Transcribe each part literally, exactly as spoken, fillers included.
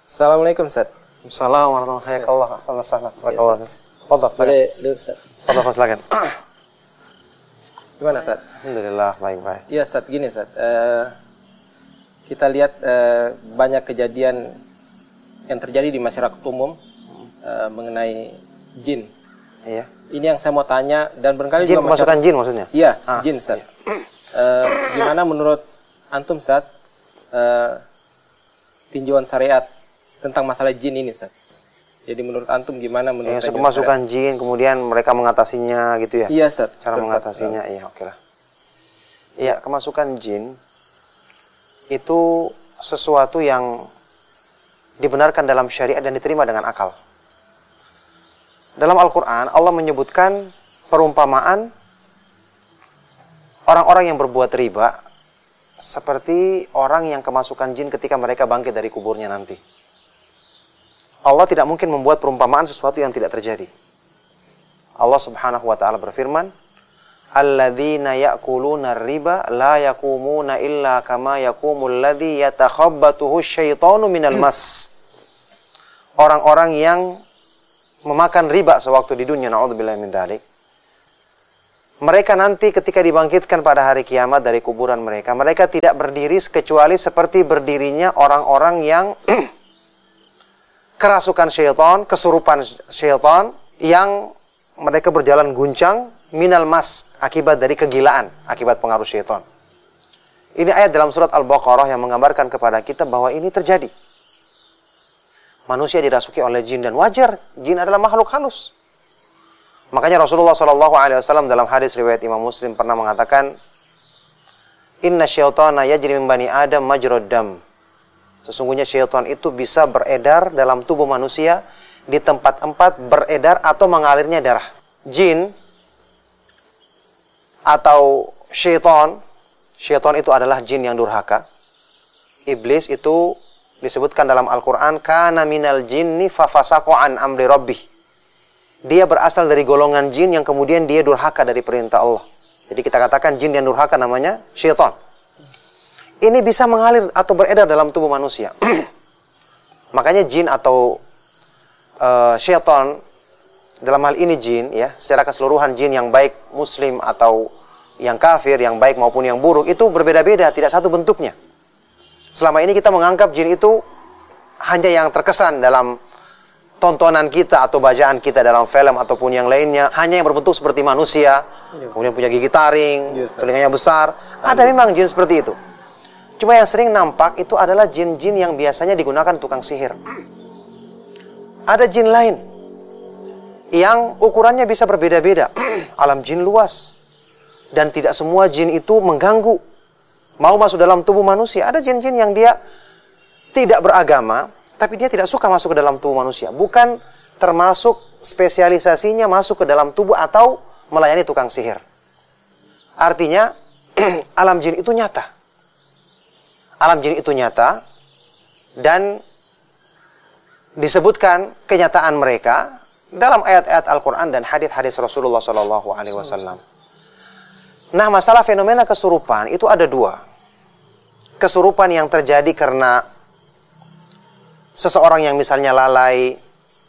Assalamualaikum Ustaz. Assalamualaikum warahmatullahi wabarakatuh. Fadhal. Boleh duduk Ustaz. Fadhal, silakan. Gimana Ustaz? Alhamdulillah baik-baik. Iya Ustaz, gini Ustaz. Uh, kita lihat uh, banyak kejadian yang terjadi di masyarakat umum uh, mengenai jin. Iya. Ini yang saya mau tanya dan barangkali jin, juga masukan jin maksudnya? Iya, ah, jin Ustaz. Iya. Uh, gimana menurut antum Ustaz uh, tinjauan syariat tentang masalah jin ini Ustaz? Jadi menurut antum gimana menurut ya, kemasukan jin kemudian mereka mengatasinya gitu ya? Iya Ustaz. Cara Ustaz, mengatasinya, Ustaz. iya oke lah. Iya, kemasukan jin itu sesuatu yang dibenarkan dalam syariat dan diterima dengan akal. Dalam Al-Quran Allah menyebutkan perumpamaan orang-orang yang berbuat riba seperti orang yang kemasukan jin ketika mereka bangkit dari kuburnya nanti. Allah tidak mungkin membuat perumpamaan sesuatu yang tidak terjadi. Allah Subhanahu wa taala berfirman, "Alladzina ya'kuluna riba la yaqumuna illa kama yaqumul ladzi yatakhabbathu asyaitanu minal mas." Orang-orang yang memakan riba sewaktu di dunia, naudzubillahi min dzalik, mereka nanti ketika dibangkitkan pada hari kiamat dari kuburan mereka, mereka tidak berdiri kecuali seperti berdirinya orang-orang yang kerasukan syaitan, kesurupan syaitan, yang mereka berjalan guncang minal mas, akibat dari kegilaan, akibat pengaruh syaitan. Ini ayat dalam surat Al-Baqarah yang menggambarkan kepada kita bahwa ini terjadi. Manusia dirasuki oleh jin, dan wajar, jin adalah makhluk halus. Makanya Rasulullah shallallahu alaihi wasallam dalam hadis riwayat Imam Muslim pernah mengatakan, Inna syaitana yajri min bani Adam majrad dam. Sesungguhnya syaitan itu bisa beredar dalam tubuh manusia di tempat-tempat beredar atau mengalirnya darah. Jin atau syaitan, syaitan itu adalah jin yang durhaka. Iblis itu disebutkan dalam Al-Quran, kana minal jinni fafasaqa an amri rabbih. Dia berasal dari golongan jin yang kemudian dia durhaka dari perintah Allah. Jadi kita katakan jin yang durhaka namanya syaitan. Ini bisa mengalir atau beredar dalam tubuh manusia. Makanya jin atau uh, syaitan, dalam hal ini jin, ya, secara keseluruhan jin yang baik muslim atau yang kafir, yang baik maupun yang buruk, itu berbeda-beda, tidak satu bentuknya. Selama ini kita menganggap jin itu hanya yang terkesan dalam tontonan kita atau bacaan kita dalam film ataupun yang lainnya, hanya yang berbentuk seperti manusia, ya, kemudian punya gigi taring, ya, telinganya besar. Ada memang jin seperti itu. Cuma yang sering nampak itu adalah jin-jin yang biasanya digunakan tukang sihir. Ada jin lain yang ukurannya bisa berbeda-beda. Alam jin luas, dan tidak semua jin itu mengganggu, mau masuk dalam tubuh manusia. Ada jin-jin yang dia tidak beragama, tapi dia tidak suka masuk ke dalam tubuh manusia. Bukan termasuk spesialisasinya masuk ke dalam tubuh atau melayani tukang sihir. Artinya, alam jin itu nyata. Alam jin itu nyata, dan disebutkan kenyataan mereka dalam ayat-ayat Al-Quran dan hadis-hadis Rasulullah shallallahu alaihi wasallam. Nah, masalah fenomena kesurupan itu ada dua. Kesurupan yang terjadi karena seseorang yang misalnya lalai,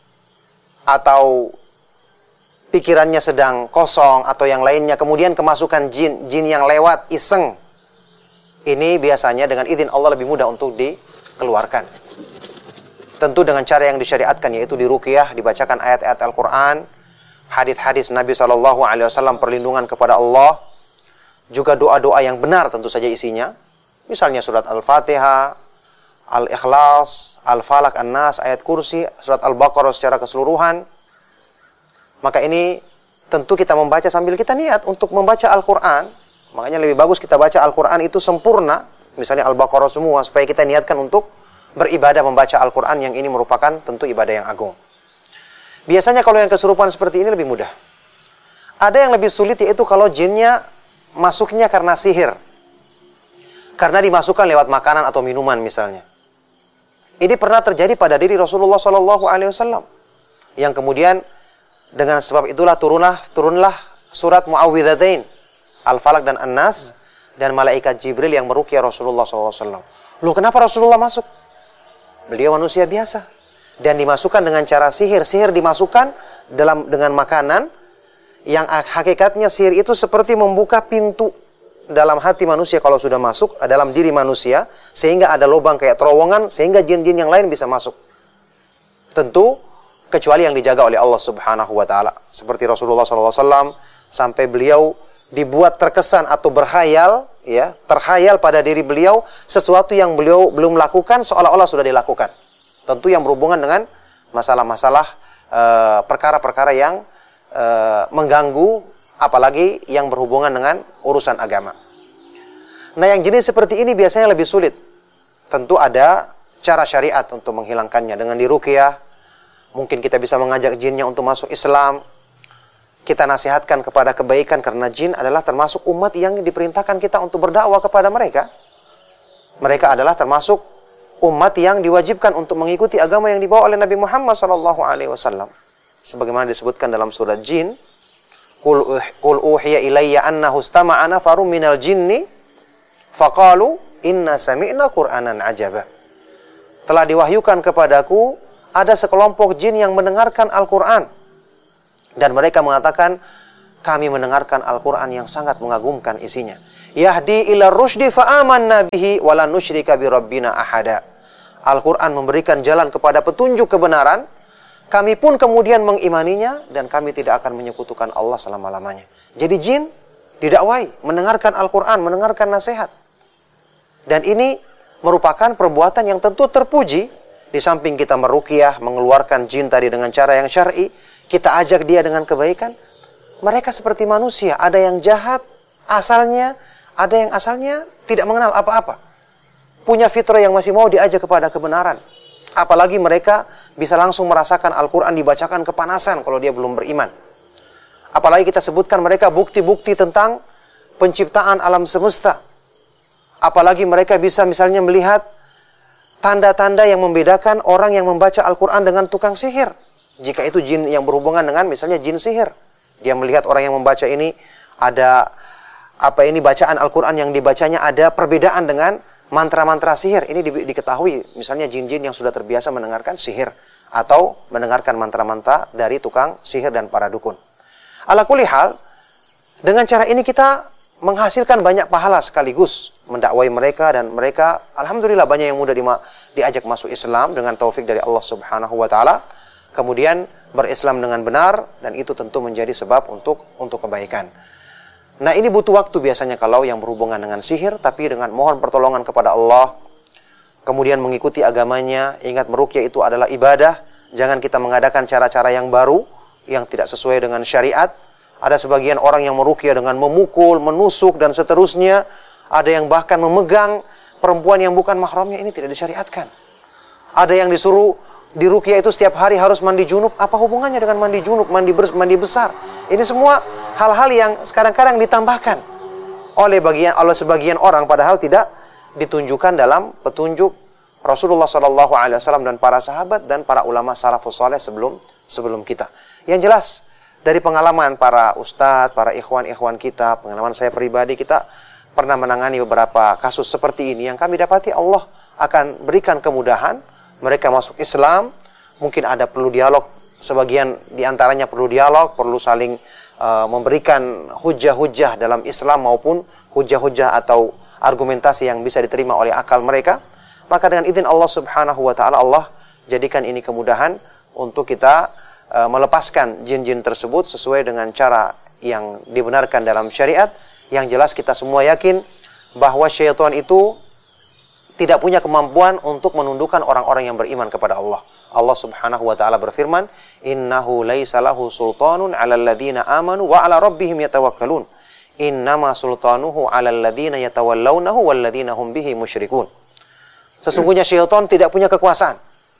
atau pikirannya sedang kosong, atau yang lainnya, kemudian kemasukan jin, jin yang lewat iseng. Ini biasanya dengan izin Allah lebih mudah untuk dikeluarkan. Tentu dengan cara yang disyariatkan, yaitu diruqyah, dibacakan ayat-ayat Al-Quran, hadis-hadis Nabi shallallahu alaihi wasallam, perlindungan kepada Allah, juga doa-doa yang benar tentu saja isinya. Misalnya surat Al-Fatihah, Al-Ikhlas, Al-Falaq, An-Nas, ayat kursi, surat Al-Baqarah secara keseluruhan. Maka ini tentu kita membaca sambil kita niat untuk membaca Al-Quran. Makanya lebih bagus kita baca Al-Quran itu sempurna, misalnya Al-Baqarah semua, supaya kita niatkan untuk beribadah membaca Al-Quran, yang ini merupakan tentu ibadah yang agung. Biasanya kalau yang kesurupan seperti ini lebih mudah. Ada yang lebih sulit, yaitu kalau jinnya masuknya karena sihir, karena dimasukkan lewat makanan atau minuman misalnya. Ini pernah terjadi pada diri Rasulullah shallallahu alaihi wasallam, yang kemudian dengan sebab itulah turunlah turunlah surat Muawwidzatain, Al-Falaq dan An-Nas, dan malaikat Jibril yang meruqyah Rasulullah shallallahu alaihi wasallam. Loh, kenapa Rasulullah masuk? Beliau manusia biasa. Dan dimasukkan dengan cara sihir. Sihir dimasukkan dalam dengan makanan yang hakikatnya sihir itu seperti membuka pintu dalam hati manusia kalau sudah masuk dalam diri manusia, sehingga ada lubang kayak terowongan sehingga jin-jin yang lain bisa masuk. Tentu kecuali yang dijaga oleh Allah Subhanahu wa taala. Seperti Rasulullah shallallahu alaihi wasallam sampai beliau dibuat terkesan atau berkhayal, ya, terkhayal pada diri beliau sesuatu yang beliau belum lakukan seolah-olah sudah dilakukan. Tentu yang berhubungan dengan masalah-masalah uh, perkara-perkara yang uh, mengganggu, apalagi yang berhubungan dengan urusan agama. Nah, yang jenis seperti ini biasanya lebih sulit. Tentu ada cara syariat untuk menghilangkannya dengan diruqyah. Mungkin kita bisa mengajak jinnya untuk masuk Islam. Kita nasihatkan kepada kebaikan karena jin adalah termasuk umat yang diperintahkan kita untuk berdakwah kepada mereka. Mereka adalah termasuk umat yang diwajibkan untuk mengikuti agama yang dibawa oleh Nabi Muhammad shallallahu alaihi wasallam. Sebagaimana disebutkan dalam surat Jin, Qul qul uhiya ilayya annahu istama'a nafarun minal jinni faqalu inna sami'na qur'anan ajaba. Telah diwahyukan kepadaku ada sekelompok jin yang mendengarkan Al-Qur'an. Dan mereka mengatakan, kami mendengarkan Al-Quran yang sangat mengagumkan isinya. Yahdi ila rusydi fa'amanna bihi wa lan nusyrika bi rabbina ahada. Al-Quran memberikan jalan kepada petunjuk kebenaran. Kami pun kemudian mengimaninya dan kami tidak akan menyekutukan Allah selama-lamanya. Jadi jin didakwai, mendengarkan Al-Quran, mendengarkan nasihat. Dan ini merupakan perbuatan yang tentu terpuji. Di samping kita meruqyah, mengeluarkan jin tadi dengan cara yang syar'i, kita ajak dia dengan kebaikan. Mereka seperti manusia, ada yang jahat asalnya, ada yang asalnya tidak mengenal apa-apa. Punya fitrah yang masih mau diajak kepada kebenaran. Apalagi mereka bisa langsung merasakan Al-Quran dibacakan kepanasan kalau dia belum beriman. Apalagi kita sebutkan mereka bukti-bukti tentang penciptaan alam semesta. Apalagi mereka bisa misalnya melihat tanda-tanda yang membedakan orang yang membaca Al-Quran dengan tukang sihir. Jika itu jin yang berhubungan dengan misalnya jin sihir. Dia melihat orang yang membaca ini ada apa ini bacaan Al-Quran yang dibacanya ada perbedaan dengan mantra-mantra sihir. Ini di, diketahui misalnya jin-jin yang sudah terbiasa mendengarkan sihir atau mendengarkan mantra-mantra dari tukang sihir dan para dukun. Ala kulli hal, dengan cara ini kita menghasilkan banyak pahala sekaligus mendakwai mereka, dan mereka alhamdulillah banyak yang mudah di, diajak masuk Islam dengan taufik dari Allah Subhanahu wa taala. Kemudian berislam dengan benar, dan itu tentu menjadi sebab untuk untuk kebaikan. Nah, ini butuh waktu biasanya kalau yang berhubungan dengan sihir, tapi dengan mohon pertolongan kepada Allah, kemudian mengikuti agamanya. Ingat, meruqyah itu adalah ibadah. Jangan kita mengadakan cara-cara yang baru yang tidak sesuai dengan syariat. Ada sebagian orang yang meruqyah dengan memukul, menusuk dan seterusnya. Ada yang bahkan memegang perempuan yang bukan mahramnya. Ini tidak disyariatkan. Ada yang disuruh di ruqyah itu setiap hari harus mandi junub. Apa hubungannya dengan mandi junub, mandi, mandi besar? Ini semua hal-hal yang kadang-kadang ditambahkan oleh bagian oleh sebagian orang, padahal tidak ditunjukkan dalam petunjuk Rasulullah shallallahu alaihi wasallam dan para sahabat dan para ulama salafus saleh sebelum sebelum kita. Yang jelas dari pengalaman para ustadz, para ikhwan-ikhwan kita, pengalaman saya pribadi, kita pernah menangani beberapa kasus seperti ini yang kami dapati Allah akan berikan kemudahan. Mereka masuk Islam, mungkin ada perlu dialog, sebagian diantaranya perlu dialog, perlu saling uh, memberikan hujah-hujah dalam Islam maupun hujah-hujah atau argumentasi yang bisa diterima oleh akal mereka. Maka dengan izin Allah Subhanahu wa taala, Allah jadikan ini kemudahan untuk kita uh, melepaskan jin-jin tersebut sesuai dengan cara yang dibenarkan dalam syariat. Yang jelas kita semua yakin bahwa syaitan itu tidak punya kemampuan untuk menundukkan orang-orang yang beriman kepada Allah. Allah Subhanahu wa taala berfirman, "Innahu laisa lahu sultanun 'alal ladzina amanu wa 'ala rabbihim yatawakkalun. Innama sultanuhu 'alal ladzina yatawallawnahu wal ladzina hum bihi musyrikun." Sesungguhnya syaitan tidak punya kekuasaan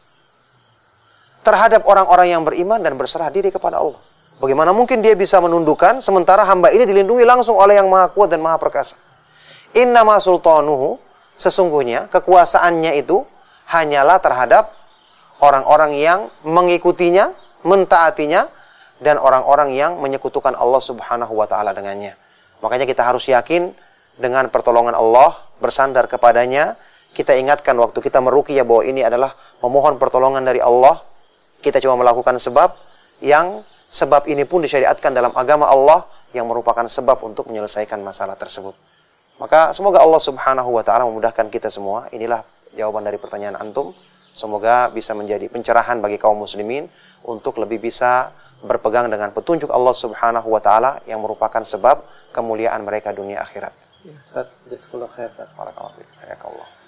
terhadap orang-orang yang beriman dan berserah diri kepada Allah. Bagaimana mungkin dia bisa menundukkan sementara hamba ini dilindungi langsung oleh yang Maha Kuat dan Maha Perkasa? Innama sultanuhu, sesungguhnya kekuasaannya itu hanyalah terhadap orang-orang yang mengikutinya, mentaatinya, dan orang-orang yang menyekutukan Allah Subhanahu wa taala dengannya. Makanya kita harus yakin dengan pertolongan Allah, bersandar kepadanya. Kita ingatkan waktu kita meruqyah bahwa ini adalah memohon pertolongan dari Allah, kita cuma melakukan sebab yang sebab ini pun disyariatkan dalam agama Allah yang merupakan sebab untuk menyelesaikan masalah tersebut. Maka semoga Allah Subhanahu wa taala memudahkan kita semua. Inilah jawaban dari pertanyaan antum. Semoga bisa menjadi pencerahan bagi kaum muslimin untuk lebih bisa berpegang dengan petunjuk Allah Subhanahu wa taala yang merupakan sebab kemuliaan mereka dunia akhirat. Ya, Ustaz, jazakallahu khair, Ustaz. Barakallahu fiik. Hayakallah.